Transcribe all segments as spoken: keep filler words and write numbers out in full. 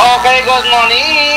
Okay, good morning.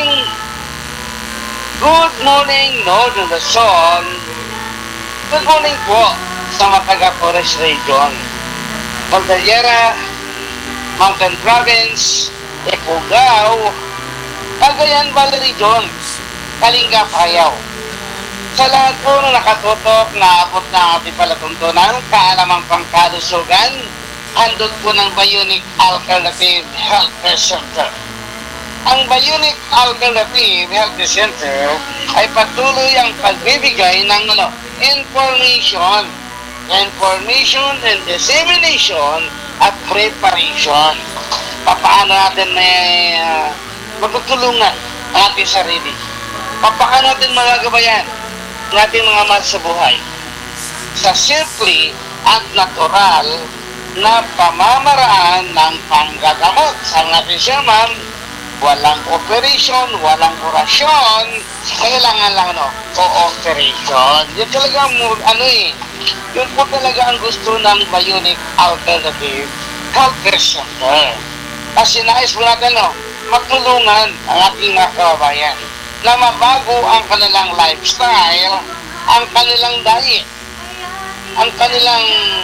Good morning, Northern Luzon. Good morning po sa mga taga-Forest Region. Cordillera, Mountain Province, Ifugao, Cagayan Valley Region, Kalinga, Payao. Sa lahat po na nakatutok na abot na ating palatuntunan, kaalamang pangkalusugan, handog po ng Bionic Alternative Healthcare Center. Ang Bionic Alternative Health Center ay patuloy ang pagbibigay ng ano, information, information and dissemination at preparation. Paano natin may uh, magtutulungan ang ating sarili? Paano natin magagabayan ang ating mga mahal sa buhay? Sa simple at natural na pamamaraan ng panggagamot. Sa ating siya, ma'am, walang operation, walang orasyon, kailangan lang, no, cooperation. Yun talaga, ano eh, yun po talaga ang gusto ng Bionic Alternative Healthcare Center. Kasi nais po natin, no, matulungan ang ating mga kababayan na mabago ang kanilang lifestyle, ang kanilang diet, ang kanilang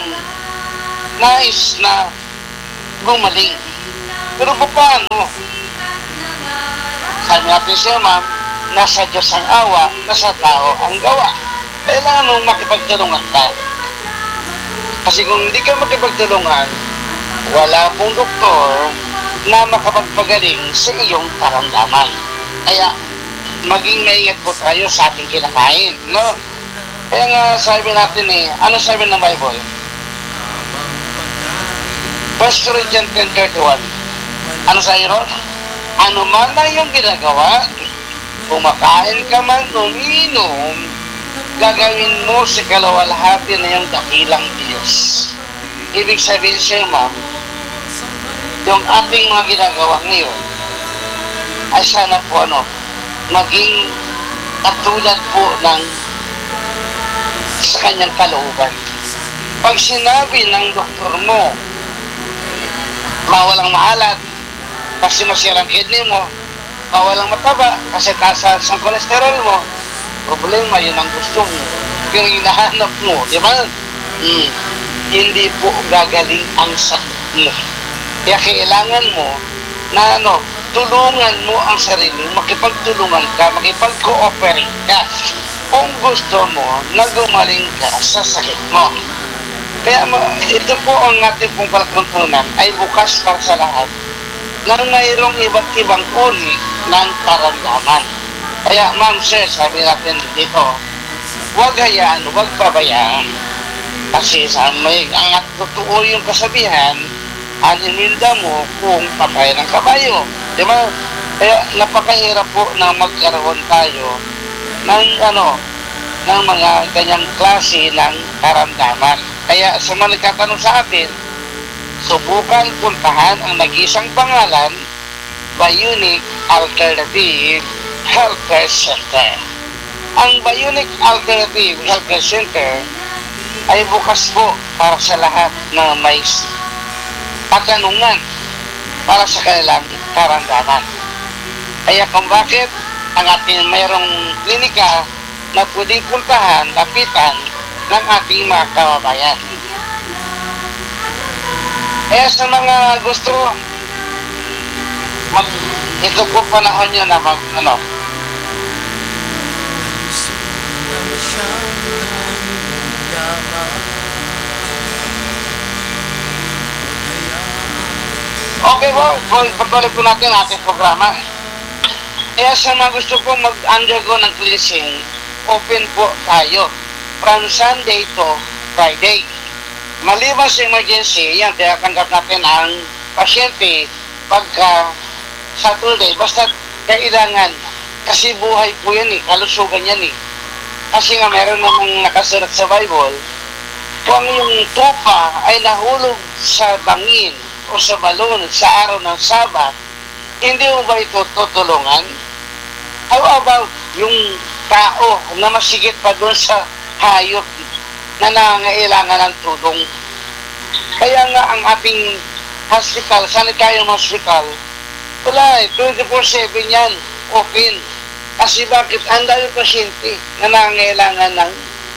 nais na gumaling. Pero po paano? Sabi natin siya, ma'am, nasa Diyos ang awa, nasa tao ang gawa. Kailangan mong makipagtulungan ka. Kasi kung hindi ka makipagtulungan, wala pong doktor na makapagpagaling sa iyong karamdaman. Kaya, maging maingat po tayo sa ating kinakain, no? Kaya nga sabi natin eh, ano sabi ng Bible? First Corinthians ten thirty-one. Ano sa iyo? Ano man na yung ginagawa, kumakain ka man, umiinom, gagawin mo sa kalawalhati na yung dakilang Diyos. Ibig sabihin siya, ma'am, yung ating mga ginagawa ngayon, ay sana po ano, maging katulad po ng sa kanyang kalooban. Pag sinabi ng doktor mo, mawalang maalat, kasi masirang kidney mo, mawalang mataba, kasi taas ang kolesterol mo, problema, yun ang gusto mo. Yung hinahanap mo, di ba? Hmm. Hindi po gagaling ang sakit mo. Kaya kailangan mo na ano, tulungan mo ang sarili, makipagtulungan ka, makipag-cooperate ka kung gusto mo na gumaling ka sa sakit mo. Kaya ito po ang ating pong palatuntunan ay bukas para sa lahat na mayroong iba't ibang uri ng karamdaman. Kaya ma'am, sir, sabi natin dito, huwag hayaan, huwag pabayaan. Kasi sa may ang totoo yung kasabihan, animilda mo kung patay ng kabayo. Di ba? Kaya napakahirap po na magkaroon tayo ng ano, ng mga ganyang klase ng karamdaman. Kaya sa mga nagtatanong sa atin, subukan puntahan ang nag-isang pangalan, Bionic Alternative Healthcare Center. Ang Bionic Alternative Healthcare Center ay bukas po para sa lahat na may katanungan para sa kanilang karamdaman. Kaya kung bakit ang ating mayroong klinika na pwedeng puntahan, lapitan ng ating mga kababayan. Kaya sa mga gusto mag ito po panahon nyo na mag ano okay po, patuloy po natin ang ating programa. Kaya sa mga gusto po mag-undergo ng cleansing, open po tayo from Sunday to Friday. Maliban sa emergency, yan, tinatanggap natin ang pasyente pagka Saturday. Basta kailangan, kasi buhay po yan eh, kalusugan yan eh. Kasi nga meron namang nakasulat sa Bible, kung yung tupa ay nahulog sa bangin o sa balon sa araw ng Sabat, hindi mo ba ito tutulungan? How about yung tao na masigit pa doon sa hayop na nangangailangan ng tulong? Kaya nga ang ating hospital, sanitarium hospital, Wala eh, twenty-four seven yan, open. Kasi bakit? Ang dami pasyente na nangangailangan ng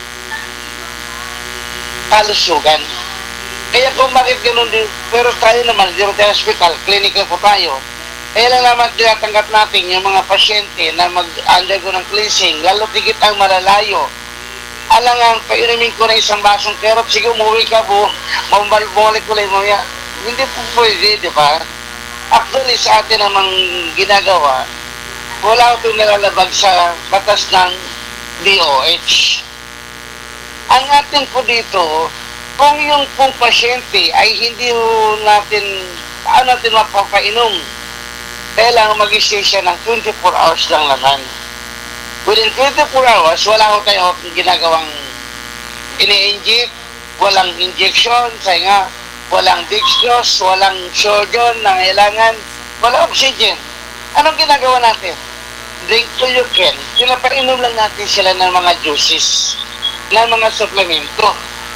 kalusugan. Kaya kung bakit ganun din, pero tayo naman, di ba tayo hospital, clinical po tayo. Kaya lang naman tinatanggap natin yung mga pasyente na mag-undergo ng cleansing, lalo tigit ang malalayo. Alangang, painumin ko na isang basong kerot, sige umuwi ka po, mabalik ko lang mo yan. Hindi po pwede, di ba? Actually, sa atin namang ginagawa, wala ko itong nalalabag sa batas ng D O H. Ang atin po dito, kung yung pong pasyente ay hindi natin, paano natin mapapainom, kailangan mag-stay siya ng twenty-four hours lang naman. Within twenty-four hours, wala ko tayo ginagawang ini-inject, walang injection, say nga, walang dextrose, walang sodium na kailangan, walang oxygen. Anong ginagawa natin? Drink to your can. Pinapainom lang natin sila ng mga juices, ng mga suplemento.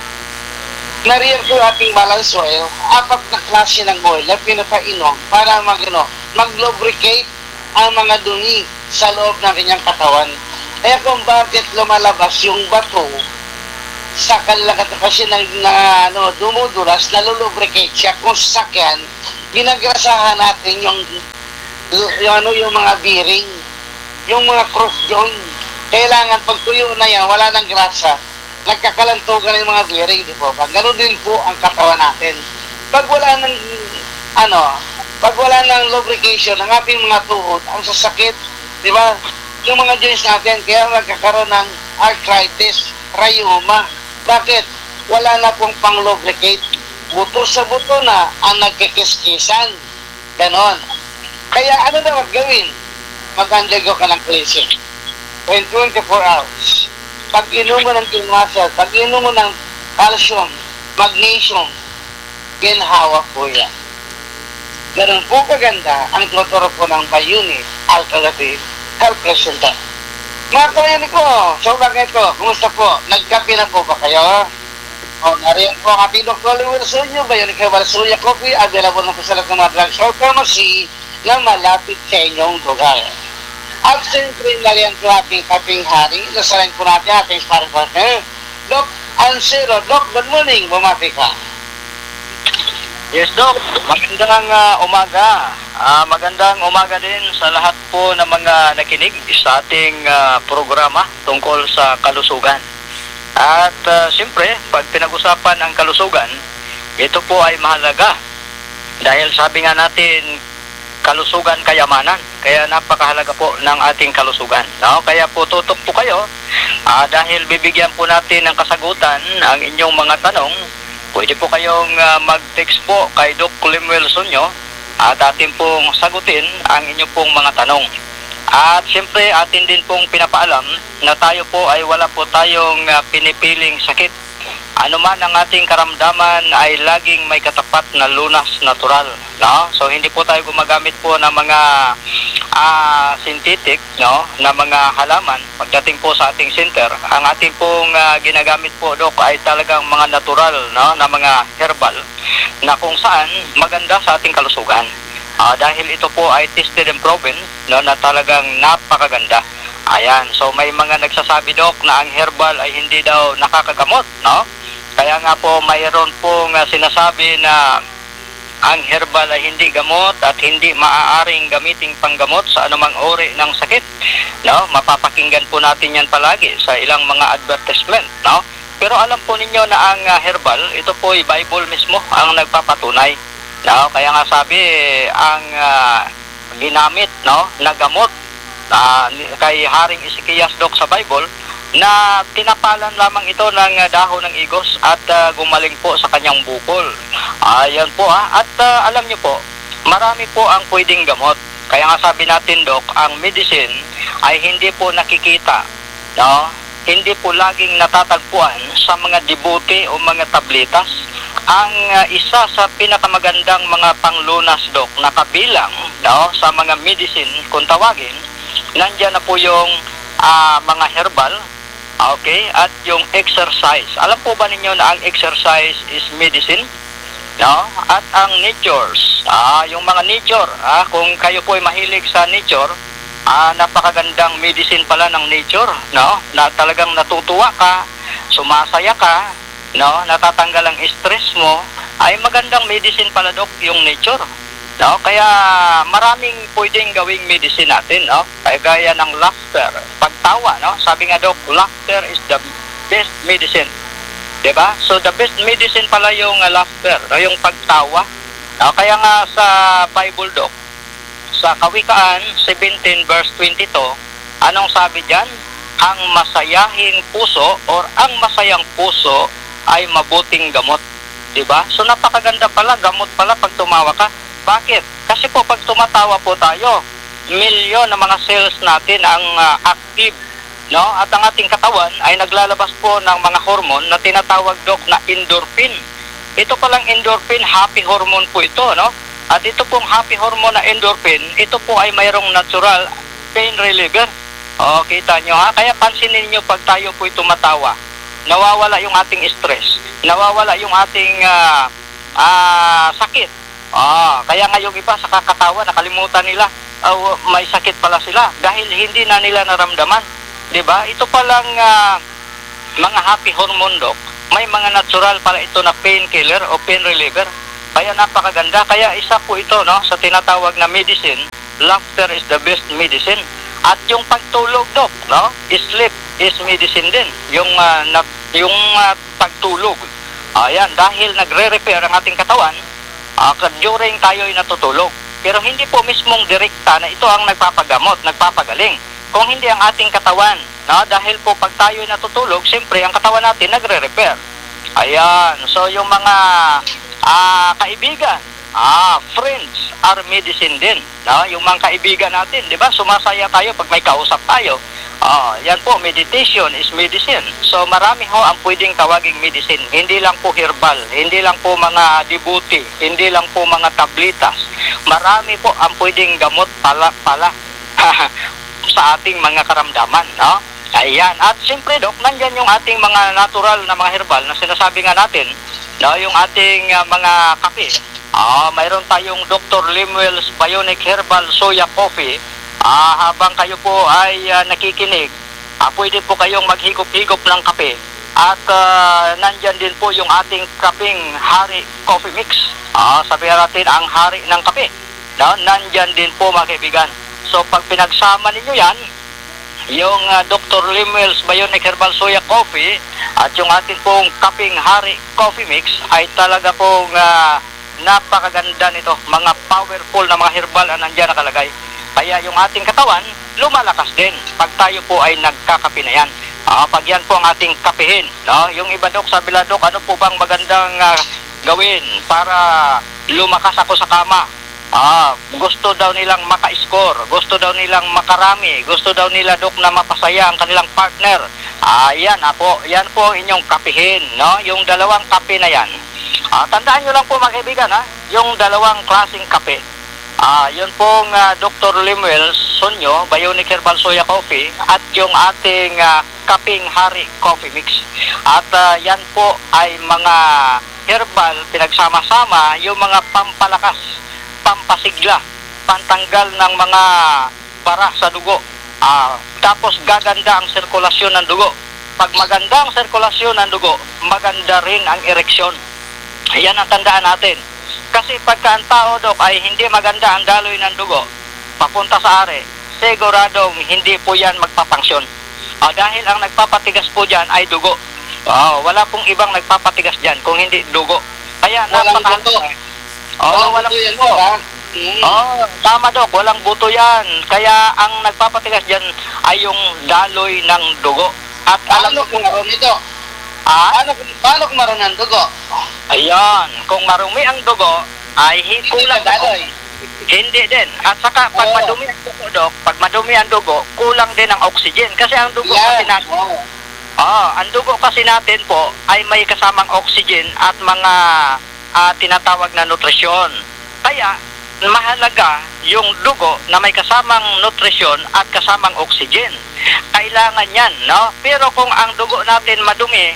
Nariyan ko ating balance oil, apat na klase ng oil na pinapainom para mag, ano, mag-lubricate ang mga dumi sa loob ng kanyang katawan. Kaya kung bakit lumalabas yung bato sa kanilang katawan kasi na, na ano, dumudulas, nalulubricate siya. Kung sasakyan, ginagrasahan natin yung, yung, ano, yung mga bearing, yung mga cross joint. Kailangan pag tuyo na yan, wala ng grasa, nagkakalantugan ng mga bearing, di po ba? Ganun din po ang katawan natin. Pag wala ng, ano, pag wala ng lubrication ng ating mga tuhod, ang sasakit, di ba? Yung mga joints natin, kaya nagkakaroon ng arthritis, rheuma. Bakit? Wala na pong pang-lubricate. Buto sa buto na ang nagkikiskisan. Ganon. Kaya ano dapat gawin? Mag-undergo ka ng cleansing. In twenty-four hours. Pag inom mo ng kilmasel, pag inom mo ng calcium, magnesium, ginhawa po yan. Ganun po kaganda ang tuturo po ng Bayuni Alternative Health Center. Mga kabayan ko, so bakit ito, kumusta po? Nagkape na po ba kayo? O, nariyan po ang ating Doctor Wilson nyo, Bayuni Cabalsuya Coffee, available na po sa lahat ng mga drugstore pharmacy na malapit sa inyong lugar. At siyempre, nariyan po ating kaping hari, nasalan po natin ating sparring partner, Doc Ansero. Doc, good morning, bumati ka. Yes, Doc. Magandang uh, umaga. Uh, magandang umaga din sa lahat po ng mga nakinig sa ating uh, programa tungkol sa kalusugan. At uh, siyempre, pag pinag-usapan ang kalusugan, ito po ay mahalaga. Dahil sabi nga natin, kalusugan kayamanan. Kaya napakahalaga po ng ating kalusugan. No? Kaya po tutok po kayo uh, dahil bibigyan po natin ng kasagutan ang inyong mga tanong. Pwede po kayong uh, mag-text po kay Doc Lemuel Sonyo at atin pong sagutin ang inyong pong mga tanong. At siyempre atin din pong pinapaalam na tayo po ay wala po tayong uh, pinipiling sakit. Ano man ang ating karamdaman ay laging may katapat na lunas natural. No? So hindi po tayo gumagamit po ng mga uh, synthetic, no, na mga halaman pagdating po sa ating center. Ang ating pong uh, ginagamit po, Doc, ay talagang mga natural, no, na mga herbal na kung saan maganda sa ating kalusugan. Uh, dahil ito po ay tested and proven, no, na talagang napakaganda. Ayan, so may mga nagsasabi, Doc, na ang herbal ay hindi daw nakakagamot, no? Kaya nga po mayroon pong uh, sinasabi na ang herbal ay hindi gamot at hindi maaaring gamiting panggamot sa anumang uri ng sakit. No? Mapapakinggan po natin yan palagi sa ilang mga advertisement. No? Pero alam po ninyo na ang uh, herbal, ito po ay Bible mismo ang nagpapatunay. No? Kaya nga sabi, ang uh, ginamit, no, na gamot uh, kay Haring Ezekias, Doc, sa Bible, na tinapalan lamang ito ng uh, dahon ng igos at uh, gumaling po sa kanyang bukol. Ayan po ha. At uh, alam nyo po, marami po ang pwedeng gamot. Kaya nga sabi natin, Doc, ang medicine ay hindi po nakikita, no? Hindi po laging natatagpuan sa mga dibuti o mga tabletas. Ang uh, isa sa pinakamagandang mga panglunas, Doc, na kabilang, no, sa mga medicine kung tawagin, nandyan na po yung uh, mga herbal. Okay, at yung exercise. Alam po ba ninyo na ang exercise is medicine? no? At ang natures, ah, yung mga nature, ah, kung kayo po ay mahilig sa nature, ah, napakagandang medicine pala ng nature, no? Na talagang natutuwa ka, sumasaya ka, no? Natatanggal ang stress mo, ay magandang medicine pala, Dok, yung nature. No, kaya maraming pwedeng gawing medicine natin, no? Kaya gaya ng laughter, pagtawa, no? Sabi nga, Dok, laughter is the best medicine. 'Di ba? So the best medicine pala yung uh, laughter, no? Yung pagtawa. No? Kaya nga sa Bible, Dok, sa Kawikaan seventeen verse twenty-two, anong sabi diyan? Ang masayahing puso or ang masayang puso ay mabuting gamot. 'Di ba? So napakaganda pala, gamot pala pag tumawa ka. Bakit? Kasi po pag tumatawa po tayo, milyon na mga cells natin ang uh, active, no? At ang ating katawan ay naglalabas po ng mga hormone na tinatawag, Dok, na endorphin. Ito palang endorphin, happy hormone po ito, no? At ito pong happy hormone na endorphin, ito po ay mayroong natural pain reliever. O, kita nyo ha? Kaya pansinin niyo pag tayo po ay tumatawa, nawawala yung ating stress, nawawala yung ating uh, uh, sakit. Ah, kaya nga yung iba sa kakatawa, nakalimutan nila, uh, may sakit pala sila dahil hindi na nila naramdaman. 'Di ba? Ito palang uh, mga happy hormone, Dok. May mga natural pala ito na painkiller o pain reliever. Kaya napakaganda. Kaya isa po ito, no, sa tinatawag na medicine. Laughter is the best medicine. At yung pagtulog, Dok, no? Sleep is medicine din. Yung uh, na, yung uh, pagtulog. Ayan, dahil nagre-repair ang ating katawan, Uh, during tayo ay natutulog. Pero hindi po mismong direkta na ito ang nagpapagamot, nagpapagaling. Kung hindi ang ating katawan, no? Dahil po pag tayo ay natutulog, siyempre ang katawan natin nagre-repair. Ayan. So yung mga uh, kaibigan, ah, friends are medicine din. No? Yung mga kaibigan natin, di ba? Sumasaya tayo pag may kausap tayo. Ah, yan po, meditation is medicine. So marami ho ang pwedeng tawaging medicine. Hindi lang po herbal, hindi lang po mga dibuti, hindi lang po mga tablitas. Marami po ang pwedeng gamot pala pala sa ating mga karamdaman, no? Ayan. At siyempre, Dok, nandyan yung ating mga natural na mga herbal na sinasabi nga natin, no? Yung ating uh, mga kape. Ah, mayroon tayong Doctor Lemuel's Bionic Herbal Soya Coffee. Ah, habang kayo po ay uh, nakikinig, ah, pwede po kayong maghigop-higop ng kape. At uh, nandyan din po yung ating kaping Hari Coffee Mix. Ah, sabihin natin ang hari ng kape. No? Nandyan din po, mga kaibigan. So pag pinagsama ninyo yan, yung uh, Doctor Lemuel's Bionic Herbal Soya Coffee at yung ating pong kaping Hari Coffee Mix ay talaga pong uh, napakaganda nito. Mga powerful na mga herbal na nandyan nakalagay. Kaya yung ating katawan, lumalakas din pag tayo po ay nagkakape na yan. Uh, pag yan po ang ating kapehin. No? Yung iba, Dok, sabi la, Dok, ano po bang magandang uh, gawin para lumakas ako sa kama? Ah, gusto daw nilang maka-score, gusto daw nilang makarami, gusto daw nila, Dok, na mapasaya ang kanilang partner. Ah, yan ah, po, yan po inyong kapehin. No? Yung dalawang kape na yan. Ah, tandaan nyo lang po, mga kaibigan, ha? Yung dalawang klaseng kape. Ah, yun pong uh, Doctor Lemuel's Sonyo Bionic Herbal Soya Coffee at yung ating uh, kaping Hari Coffee Mix. At uh, yan po ay mga herbal pinagsama-sama, yung mga pampalakas, pampasigla, pantanggal ng mga bara sa dugo. Ah, tapos gaganda ang sirkulasyon ng dugo. Pag maganda ang sirkulasyon ng dugo, maganda rin ang ereksyon. Yan ang tandaan natin. Kasi pagka ang tao, Dok, ay hindi maganda ang daloy ng dugo papunta sa are, siguradong hindi po yan magpapangsyon. Ah, dahil ang nagpapatigas po dyan ay dugo. Oh, wala pong ibang nagpapatigas dyan kung hindi dugo. Kaya Walang napaka- buto. Oh, Walang walang buto yan, buto. ha? Mm. Oh, tama, Dok, walang buto yan. Kaya ang nagpapatigas dyan ay yung daloy ng dugo. At alam Paano mo kung maroon ito? ah, Paano kung, paano kung maroon ang dugo? ayan, kung marumi ang dugo, ay hi- Hindi kulang ka daloy. Hindi din. At saka pag Oo. madumi ang dugo, Dok, pag madumi ang dugo, kulang din ang oxygen. Kasi ang dugo kasi Yan. natin, Oo. oh, ang dugo kasi natin po ay may kasamang oxygen at mga ah, tinatawag na nutrisyon. Kaya mahalaga yung dugo na may kasamang nutrisyon at kasamang oxygen. Kailangan yan, no? Pero kung ang dugo natin madumi,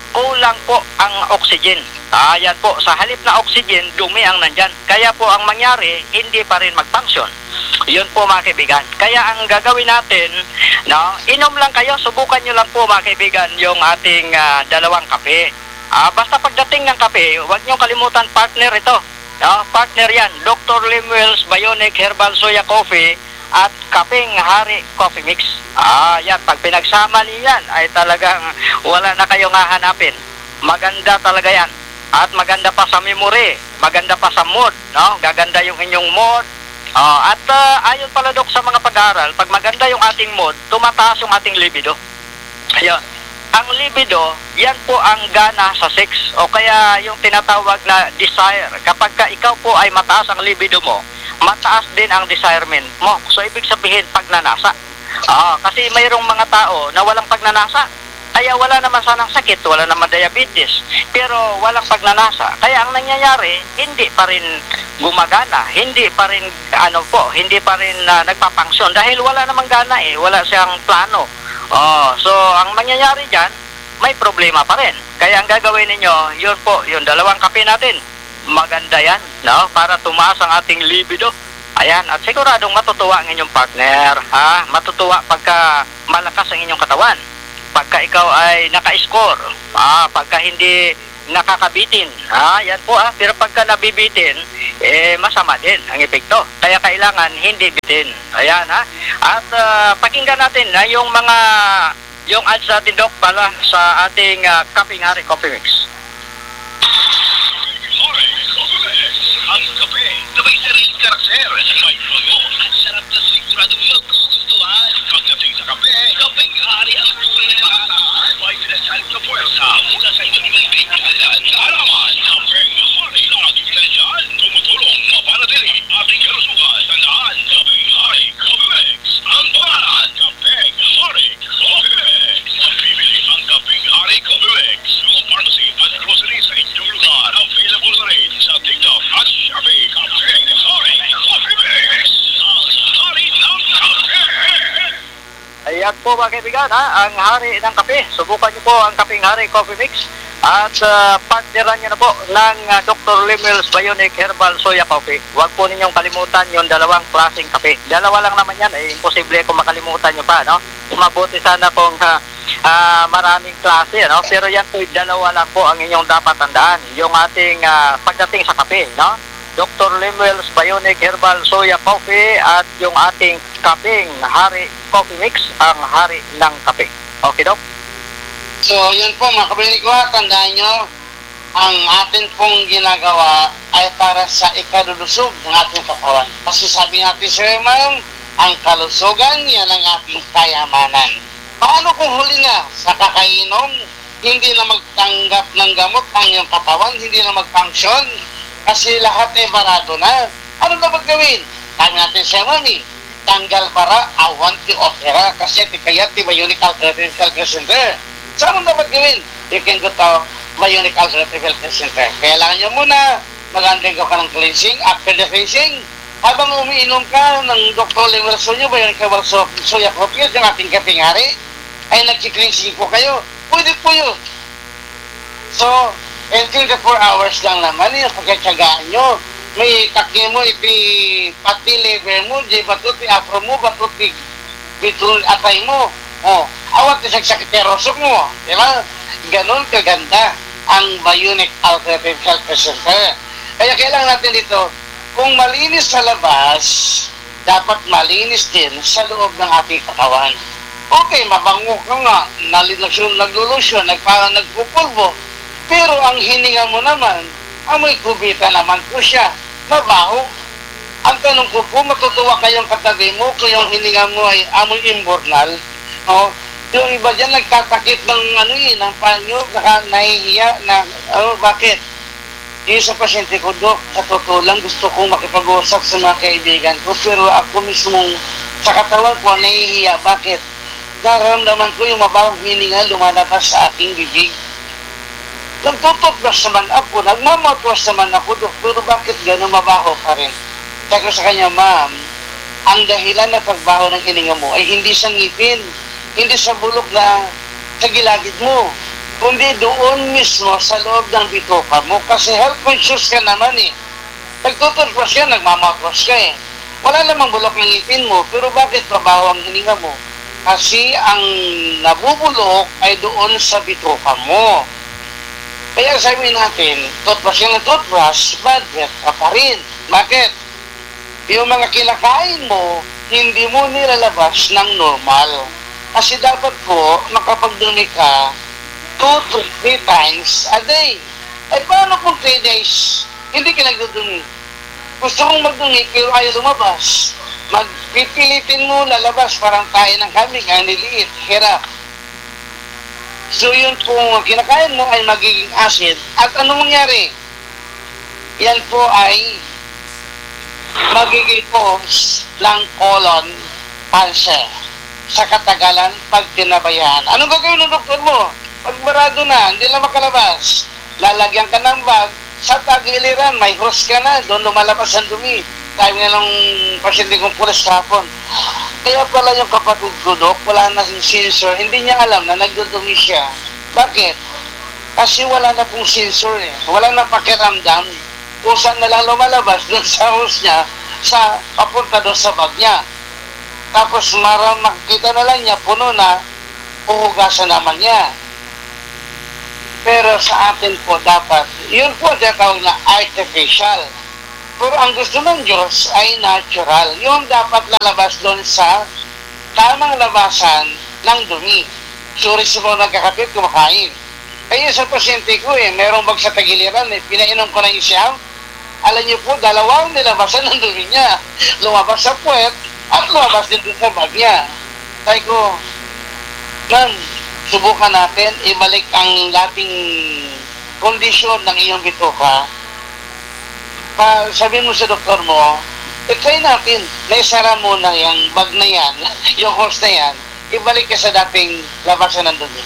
kulang po ang oxygen. Ayan po, sa halip na oxygen, dumi ang nandyan. Kaya po ang mangyari, hindi pa rin mag-function. Yun po mga kaibigan. Kaya ang gagawin natin, no, inom lang kayo, subukan nyo lang po mga kaibigan yung ating uh, dalawang kape. Uh, basta pagdating ng kape, huwag nyo kalimutan partner ito. No, partner yan, Doctor Lemuel's Bionic Herbal Soya Coffee at Kaping Hari Coffee Mix. Ah, yan, pag pinagsama niyan ay talagang wala na kayong hahanapin. Maganda talaga yan. At maganda pa sa memory, maganda pa sa mood, no? Gaganda yung inyong mood. Uh, at uh, ayon pala Dok sa mga pag-aaral, pag maganda yung ating mood, tumataas yung ating libido. Ayun. Ang libido, yan po ang gana sa sex o kaya yung tinatawag na desire. Kapag ka ikaw po ay mataas ang libido mo, mataas din ang desirement mo. So ibig sabihin pagnanasa. Ah, kasi mayroong mga tao na walang pagnanasa. Kaya wala naman sanang sakit, wala naman diabetes, pero walang pagnanasa. Kaya ang nangyayari, hindi pa rin gumagana, hindi pa rin, ano po, hindi pa rin uh, nagpapangsyon dahil wala namang gana eh, wala siyang plano. Oh, so ang mangyayari dyan, may problema pa rin. Kaya ang gagawin ninyo, yun po, yung dalawang kape natin, maganda yan, no? Para tumaas ang ating libido. Ayan, at siguradong matutuwa ang inyong partner, ha? Matutuwa pagka malakas ang inyong katawan. Pagka ikaw ay naka-score, ah, pagka hindi nakakabitin, ah, yan po ah, pero pagka nabibitin, eh, masama din ang epekto. Kaya kailangan hindi bitin. Ayan ha. At uh, pakinggan natin na yung mga, yung ads natin Dok pala sa ating uh, Kaping Hari Coffee Mix. Ang kape na may sariling karakter, may bago at sarap na siguradong magugustuhan. Pagdating sa kape, Kaping Hari ang tunay na maasahan. May pinasal na puwersa mula sa iba't ibang kaibigan sa halaman. Kaping Hari laging pinasal, tumutulong mapanatili ating kalusugan. Tandaan, Kaping Hari Coffee Mix. Ang pangalan, Kaping Hari Coffee Mix. Mabibili ang Kaping Hari Coffee Mix. Mga pharmacy at grocery sa inyong lugar. Available na rin sa TikTok at Shopee. Kaping Hari Coffee Mix. Ang hari ng kape. Ayan po mga kaibigan, ha? Ang hari ng kape. Subukan niyo po ang Kaping Hari Coffee Mix at uh, partneran niyo na po ng uh, Doctor Lemuel's Bionic Herbal Soya Coffee. Huwag po ninyong kalimutan yung dalawang klaseng kape. Dalawa lang naman yan, eh, imposible kung makalimutan nyo pa, no? Mabuti sana kung uh, uh, maraming klase, no? Pero yan po, dalawa lang po ang inyong dapat tandaan. Yung ating uh, pagdating sa kape, no? Doctor Lemuel's Bionic Herbal Soya Coffee at yung ating Kaping Hari Coffee Mix, ang hari ng kape. Okay, Dok? So, yun po mga kabinig ko, tandaan nyo, ang atin pong ginagawa ay para sa ikalulusog ng ating katawan. Kasi sabi natin sa Herman, ang kalusugan, yan ang ating kayamanan. Paano kung huli na sa kakainom, hindi na magtanggap ng gamot ang iyong katawan, hindi na mag-function, kasi lahat ay barado na. Ano dapat gawin? Sabi natin sa Herman, eh, tanggal para, awan ti opera, kasi ti kaya ti Bionic Alternative Health Center. So, anong dapat gawin? You can go to Bionic Alternative Health Center. Kailangan nyo muna mag-undergo ka ng cleansing. After the cleansing, habang umiinom ka ng Doctor Lemuel's Bionic Herbal Soya Coffee, yung ating Kaping Hari, ay nag-cleansing po kayo. Pwede po yun. So, in twenty-four hours lang naman, yung pagkatsagaan nyo. May kaki mo, iti pati liver mo, di bato ti afro mo, bato ti bitul atay mo. Oh, awat isang sakiterosok mo, di ba? Ganon kaganda ang Bionic Alternative Health Center. Kaya kailangan natin dito, kung malinis sa labas, dapat malinis din sa loob ng ating katawan. Okay, mabango ka nga, naglulusyon, nagpa, nagpupulbo, pero ang hininga mo naman, amoy kubita naman po siya, mabaho. Ang tanong ko po, matutuwa kayong katabi mo kung yung hininga mo ay amoy imbornal. No? Yung iba dyan nagtatakip ng ano eh, ng panyo, naka nahihiya na, ano, bakit? Yung sa pasyente ko, Dok, sa totoo lang gusto kong makipag-usap sa mga kaibigan ko, pero ako mismong sa katawan ko, nahihiya, bakit? Nararamdaman ko yung mabawang hininga lumalabas sa aking bibig. Nagtututbrush naman ako, nagmamouthwash naman ako, Dok, pero bakit gano'n mabaho pa rin? Sabi ko sa kanya, ma'am, ang dahilan na pagbaho ng hininga mo ay hindi sa ngipin, hindi sa bulok na sa gilagid mo. kundi doon mismo sa loob ng bituka mo. Kasi health conscious ka naman eh. Nagtututbrush ka, nagmamouthwash ka eh. Wala namang bulok ng ngipin mo, pero bakit trabaho ang hininga mo? Kasi ang nabubulok ay doon sa bituka mo. Kaya sabihin natin, toothbrush ka ng toothbrush, bad breath ka pa rin. Bakit? Yung mga kinakain mo, hindi mo nilalabas ng normal. Kasi dapat po, makapagdumi ka two to three times a day. Ay paano kung three days? Hindi ka nagdudumi. Gusto kong magdumi pero ayaw lumabas. Magpipilitin mo lalabas parang tayo ng kambing, ang niliit, hirap. So yun kung kinakain mo ay magiging acid. At anong mangyari? Yan po ay magiging cause ng colon cancer sa katagalan pag tinabayaan. Anong gagawin ng doktor mo? Pag marado na, hindi na makalabas. Lalagyan ka ng bag, sa tagiliran, may hose ka na, doon lumalabas ang dumi. Sabi nga nung pasyente kong pulis kahapon. Kaya pala yung kapatid ko, Dok, wala na yung sensor. Hindi niya alam na nagdudumi siya. Bakit? Kasi wala na pong sensor eh. Wala na pakiramdam kung saan na lang lumalabas doon sa hose niya, sa papunta doon sa bag niya. Tapos mara makita na lang niya, puno na, puhugasan naman niya. Pero sa atin po dapat, yun po tinatawag na artificial. Pero ang gusto ng Diyos ay natural. Yung dapat lalabas doon sa tamang labasan ng dumi. Suri sa mga nagkakapit, kumakain. Kaya sa pasyente ko eh, merong bag sa tagiliran eh, pinainom ko ng isyaw. Alam niyo po, dalawang nilabasan ng dumi niya. Lumabas sa puwet at lumabas din doon sa bag niya. Sabi ko, man, subukan natin, ibalik ang dating kondisyon ng iyong bituka. Pa, sabihin mo sa doktor mo, i-try natin, naisara mo na yung bag na yan, yung hose na yan, ibalik ka sa dating labasan ng dumi.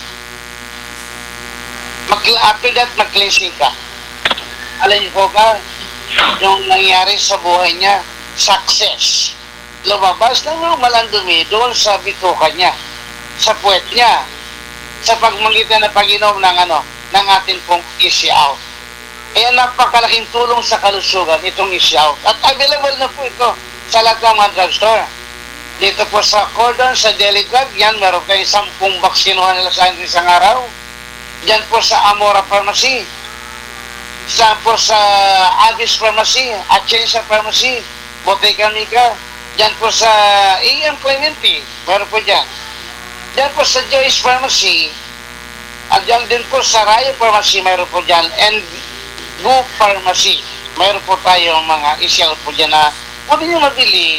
Mag after that, mag-cleansing ka. Alam niyo po ba, yung nangyari sa buhay niya, success. Lumabas na normal ang dumi doon sa bituka niya, sa puwet niya, sa pagmangitan na pag-inom ng ano, ng atin pong easy out. Kaya napakalaking tulong sa kalusugan itong easy out. At available na po ito sa lahat ng mga drugstore. Dito po sa Cordon, sa Daily Drug, yan, meron kayo sampung baksinuhan nila sa isang araw. Diyan po sa Amora Pharmacy. Diyan po sa Avis Pharmacy, Atienza Pharmacy, Bottega Nica. Diyan po sa A M Clemente, meron po dyan. Diyan po sa Joyce Pharmacy, at diyan din po sa Raya Pharmacy, mayroon po dyan, and Go Pharmacy, mayroon po tayong mga isyaw po dyan na pwede nyo mabili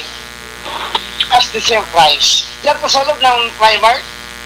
as the same price. Diyan po sa loob ng Primark,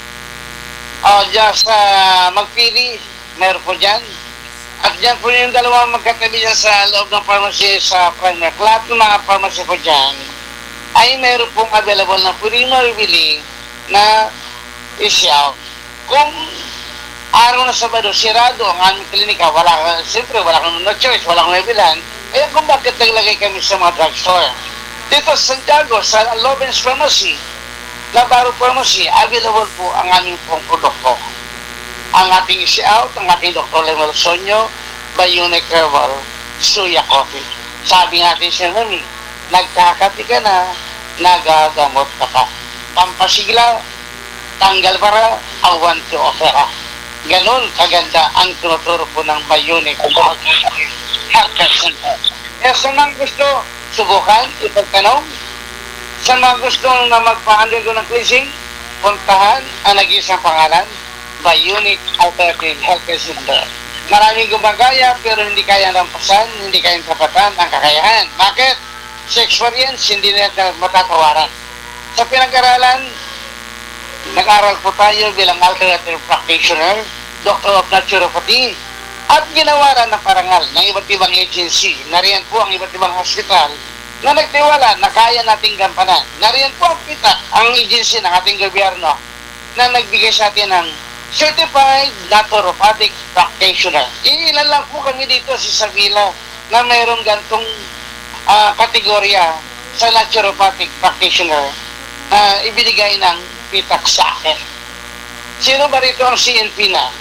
uh, diyan sa Magpili, mayroon po dyan. At diyan po yung dalawang magkatabi dyan sa loob ng pharmacy sa Primark. Lahat ng mga pharmacy po dyan ay mayroon pong available na pwede mabili na isyaw. Kung araw na Sabado, sirado ang aming klinika, wala ka, siyempre wala kang no choice, wala kang mabilan, kaya kung bakit naglagay kami sa mga drugstore. Dito sa Santiago, sa Lobens Pharmacy, Navarro Pharmacy, available po ang aming pong produkto. Ang ating easy out, ang ating Doctor Lemuel Sonyo, Bionic Herbal, Suya Coffee. Sabi natin siya namin, nagkakati ka na, nagagamot ka pa. Pampasigla, tanggal para, awan to opera. Ganon kaganda ang tinuturo po ng Bionic Healthcare Center. Kaya sa mga gusto, subukan, ipagtanong. Sa mga gusto na magpa-undergo ng cleansing, puntahan ang nag-iisang pangalan, Bionic Alternative Healthcare Center. Maraming gumagaya pero hindi kaya lampasan, hindi kaya tapatan ang kakayahan. Bakit? Sa experience, hindi natin matatawaran. Sa pinag-aralan, nag-aral po tayo bilang alternative practitioner, Doctor of Naturopathy, at ginawaran ng parangal ng iba't ibang agency. Nariyan po ang iba't ibang hospital na nagtiwala na kaya nating gampanan. Nariyan po ang kita, ang agency ng ating gobyerno na nagbigay sa atin ng Certified Naturopathic Practitioner. Ilan lang po kami dito sa Savila na mayroong gantong uh, kategorya sa Naturopathic Practitioner na ibinigay ng pitak sa akin. Sino ba rito ang C N P na?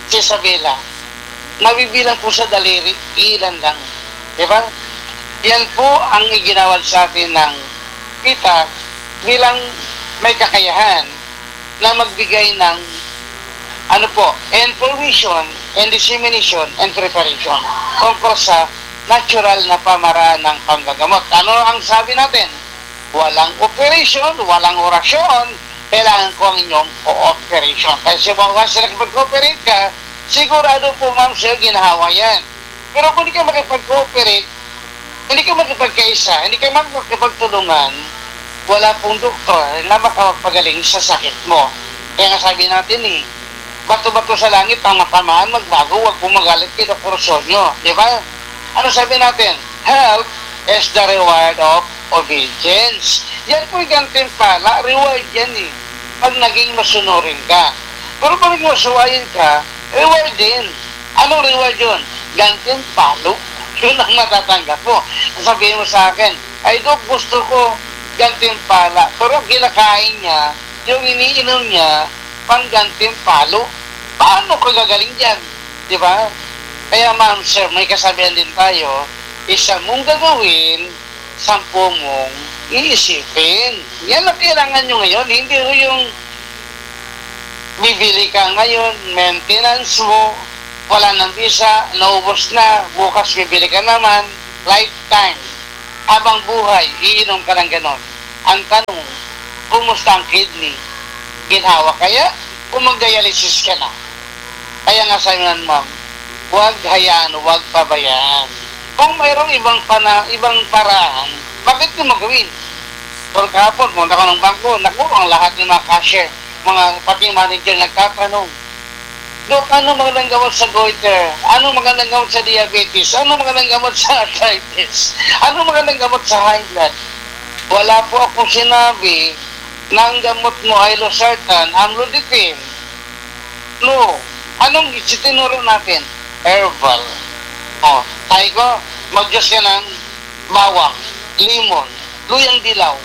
si Isabela, mabibilang po sa daliri, ilan lang. Diba? Yan po ang iginawad sa atin ng kita bilang may kakayahan na magbigay ng ano po, information and dissemination and preparation tungkol sa natural na pamaraan ng panggagamot. Ano ang sabi natin? Walang operation, walang orasyon, kailangan ko ang inyong cooperation. Kasi once na nakipag-cooperate ka, sigurado po ma'am sir, ginahawa yan. Pero kung hindi ka makipag-cooperate, hindi ka makipagkaisa, hindi ka makipagtulungan, wala pong doktor na makapagaling sa sakit mo. Kaya nga sabi natin eh, bato-bato sa langit ang matamaan, magbago, huwag pong magalit kay Doktor Sonyo. Di ba? Ano sabi natin? Help is the reward of obedience. Yan po yung gantimpala, reward yan eh. Pag naging masunurin ka. Pero pag naging masuwayin ka, reward din. Anong reward yun? Gantimpalo. Yun ang matatanggap mo. Sabihin mo sa akin, ay Dok, gusto ko gantimpala. Pero ang kinakain niya, yung iniinom niya, pang gantimpalo. Paano ko gagaling dyan? Di ba? Kaya ma'am sir, may kasabihan din tayo, isa mong gagawin, sampu mong iisipin. Yan ang kailangan nyo ngayon. Hindi ho yung bibili ka ngayon, maintenance mo, wala ng visa, naubos na, bukas bibili ka naman, lifetime. Habang buhay, iinom ka ng ganon. Ang tanong, kumusta ang kidney? Ginhawa kaya? Kung mag-dialysis ka na? Kaya nga sa inyo, ma'am, huwag hayaan, huwag pabayaan. Kung mayroong ibang pana, ibang paraan, bakit nyo magawin? Pero kahapon, punta ko ng bangko, naku, ang lahat ng mga cashier, mga pati manager nagtatanong, Dok, ano magandang gamot sa goiter? Ano magandang gamot sa diabetes? Ano magandang gamot sa arthritis? Ano magandang gamot sa high blood? Wala po akong sinabi na ang gamot mo ay losartan, amlodipine. No. Anong itinuro natin? Herbal. O, tayo ko, mag-Diyos ka ng bawang, limon, luyang dilaw,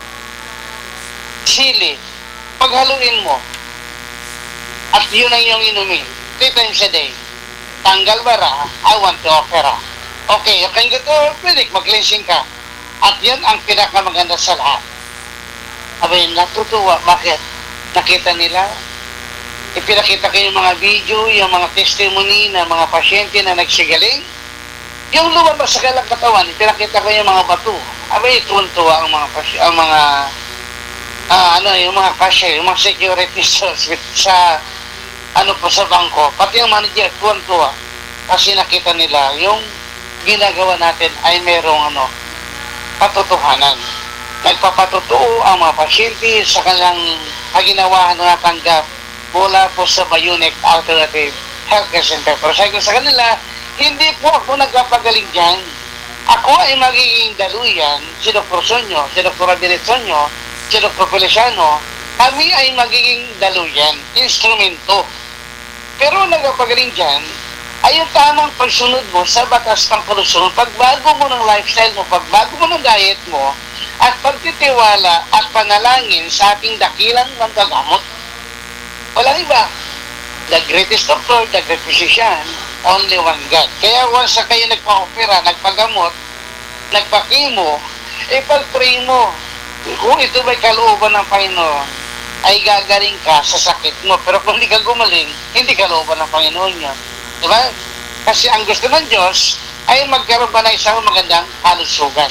sili. Paghaluin mo, at yun ang iyong inumin. Three times a day. Tanggal bara, I want to opera. Okay, okay ito, pwede, mag-cleansing ka. At yan ang pinakamaganda sa lahat. Abay, natutuwa. Bakit? Nakita nila, ipinakita ko yung mga video, yung mga testimony ng mga pasyente na nagsagaling. Yung lumabas sa kalang katawan, ipinakita ko yung mga bato. Abay, tuwan-tuwa ang mga pasy- ang mga ah, ano, yung mga cashier, yung mga security sa, sa ano po sa bangko, pati yung manager, tuwan-tuwa. Kasi nakita nila, yung ginagawa natin ay merong ano, katotohanan. Nagpapatotoo ang mga pasyente sa kanilang paginawahan na natanggap mula po sa Bionic Alternative Healthcare Center. Pero sabi ko sa kanila, hindi po ako nagpapagaling dyan. Ako ay magiging daluyan, si Doktor Sonyo, si Doktor Abiret Sonyo, si Doktor Feliciano, kami ay magiging daluyan, instrumento. Pero nagpapagaling dyan, ay yung tamang pagsunod mo sa batas ng kalusugan, pagbago mo ng lifestyle mo, pagbago mo ng diet mo, at pagtitiwala at panalangin sa ating dakilang manggagamot. Walang iba. The greatest doctor, the great physician, only one God. Kaya once na kayo nagpa-opera, nagpagamot, nagpa-chemo, eh pag-pray mo, kung ito ba'y kalooban ng Panginoon, ay gagaling ka sa sakit mo. Pero kung hindi ka gumaling, hindi kalooban ng Panginoon yun. Diba? Kasi ang gusto ng Diyos ay magkaroon ba ng isang magandang kalusugan.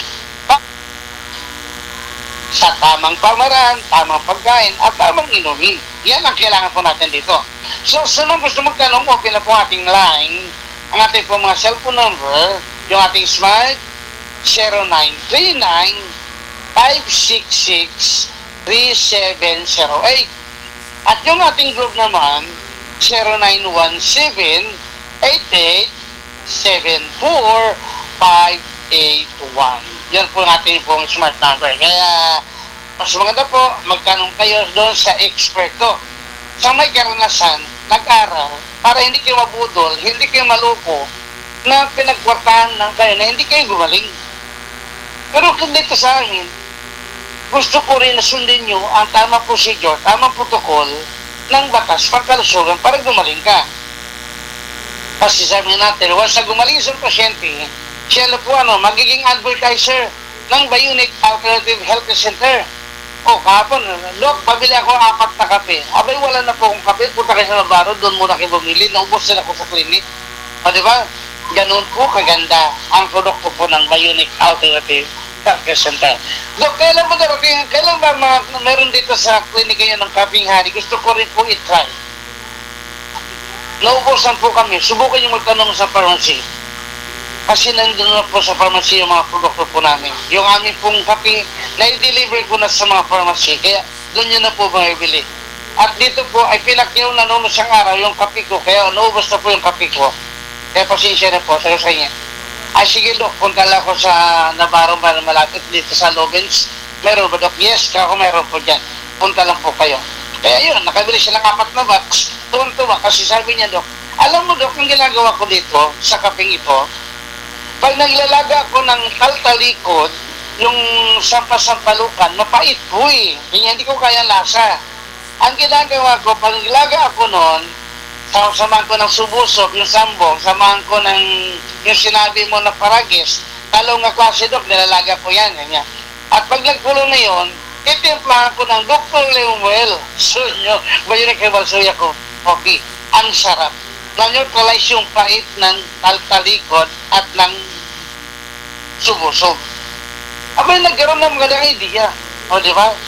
Sa tamang pamaraan, tamang pagkain, at tamang inumin. Yan ang kailangan po natin dito. So, sa nung gusto magtanong, open na po ating line, ang ating po mga cellphone number, yung ating smart, zero nine three nine, five six six, three seven zero eight. At yung ating group naman, zero nine one seven, eight eight seven four, five eight one. Yan po ang ating pong smart number. Kaya, mas maganda po, magtanong kayo doon sa expert ko. Sa may karanasan, nag-aral, para hindi kayo mabudol, hindi kayo maluko, na pinagkwartahan lang kayo, na hindi kayo gumaling. Pero kung dito sa amin, gusto ko rin na sundin nyo ang tamang procedure, tamang protocol ng batas pagkalusugan para gumaling ka. Kasi sabi natin, once na gumaling sa pasyente, siya na po ano, magiging advertiser ng Bionic Alternative Health Center. O, kahapon, Dok, pabili ako apat na kape. Abay, wala na po akong kape. Punta kayo sa Navarro, doon muna kayo bumili. Naubos na ako sa clinic. O, di ba? Ganun po kaganda ang produkto po ng Bionic Alternative Health Center. Dok, kailan mo darating? Kailan ba ma- meron dito sa clinic kayo ng kaping hari? Gusto ko rin po i-try. Naubusan po kami. Subukan yung magtanong sa pharmacy. Kasi nandun na po sa pharmacy yung mga produkto po namin. Yung aming pong kape, na-deliver ko na sa mga pharmacy. Kaya doon yun na po bumibili. At dito po ay pinakyaw na noon isang araw yung kape ko. Kaya naubos na po yung kape ko. Kaya pasensya na po sa kanya. Ay sige Dok, punta lang ako sa Navarro para malapit dito sa Lovens. Meron ba Dok? Yes, ako meron po dyan. Punta lang po kayo. Kaya yun, nakabili siya ng apat na box. Tuwan-tuwa kasi sabi niya Dok, alam mo Dok, ang ginagawa ko dito sa kapeng ito, pag naglalaga ko ng taltalikod, yung sampasampalukan, mapait po eh. Hindi ko kaya lasa. Ang ginagawa ko, pag naglaga ako noon, samahan ko ng subusok, yung sambong, samahan ko ng yung sinabi mo na paragis, talong nga klase Dok, nilalaga ko yan. Ganyan. At pag nagpulo na yun, itimplahan ko ng Doctor Lemuel. So nyo, bayo na kay Balsuya ko, okay, ang sarap. Na-neutralize yung pait ng taltalikod at ng subusog. Abay, nagkaroon ng magandang idea. O, di ba?